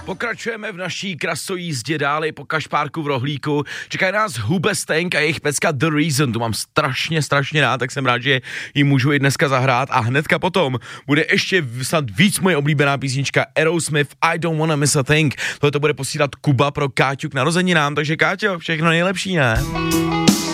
Pokračujeme v naší krasojízdě dále po Kašpárku v Rohlíku. Čekají nás Hube Stank a jejich pecka The Reason. Tu mám strašně rád, tak jsem rád, že ji můžu i dneska zahrát. A hnedka potom bude ještě snad víc moje oblíbená písnička Aerosmith I Don't Wanna Miss a Thing. Tohle to bude posílat Kuba pro Káťu k narozeninám, takže Káťo, všechno nejlepší, ne?